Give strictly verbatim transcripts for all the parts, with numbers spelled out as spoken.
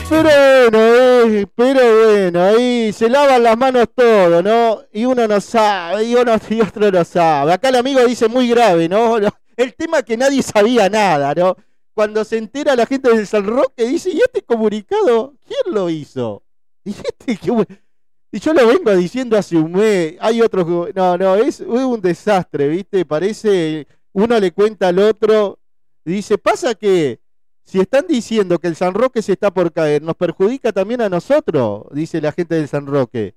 Pero bueno, eh, pero bueno, ahí se lavan las manos todo, ¿no? Y uno no sabe, y uno y otro no sabe. Acá el amigo dice muy grave, ¿no? El tema que nadie sabía nada, ¿no? Cuando se entera la gente del San Roque, dice, ¿y este comunicado quién lo hizo? Y este que y yo lo vengo diciendo hace un mes, hay otros que... No, no, es, es un desastre, ¿viste? Parece, uno le cuenta al otro, y dice, pasa que si están diciendo que el San Roque se está por caer, nos perjudica también a nosotros, dice la gente del San Roque.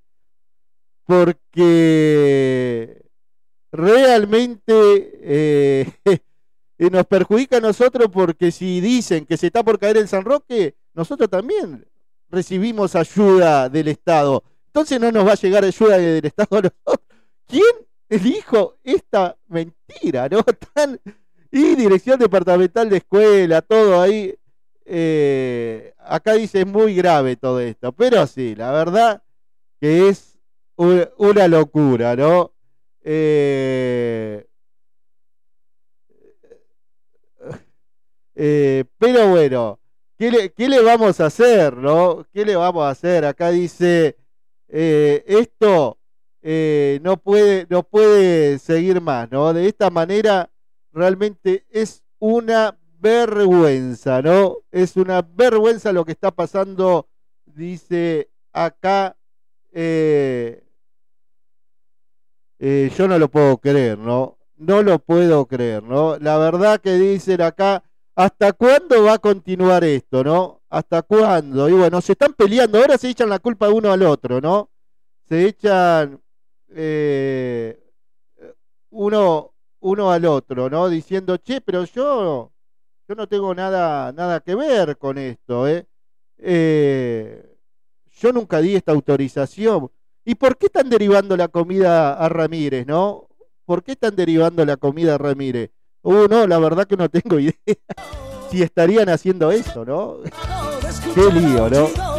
Porque realmente eh, nos perjudica a nosotros porque si dicen que se está por caer el San Roque, nosotros también recibimos ayuda del Estado. Entonces no nos va a llegar ayuda del Estado a nosotros. ¿Quién dijo esta mentira, no? Tan, y dirección departamental de escuela, todo ahí. Eh, acá dice es muy grave todo esto, pero sí, la verdad que es un, una locura, ¿no? Eh, eh, pero bueno, ¿qué le, ¿qué le vamos a hacer, no? ¿Qué le vamos a hacer? Acá dice, eh, esto eh, no puede, no puede seguir más, ¿no? De esta manera realmente es una vergüenza, ¿no? Es una vergüenza lo que está pasando, dice acá. Eh, eh, yo no lo puedo creer, ¿no? No lo puedo creer, ¿no? La verdad que dicen acá, ¿hasta cuándo va a continuar esto, no? ¿Hasta cuándo? Y bueno, se están peleando, ahora se echan la culpa de uno al otro, ¿no? Se echan eh, uno, uno al otro, ¿no? Diciendo, che, pero yo, yo no tengo nada, nada que ver con esto, ¿eh? Eh, yo nunca di esta autorización. ¿Y por qué están derivando la comida a Ramírez, no? ¿Por qué están derivando la comida a Ramírez? Uh, no, la verdad que no tengo idea si estarían haciendo eso, ¿no? Qué lío, ¿no?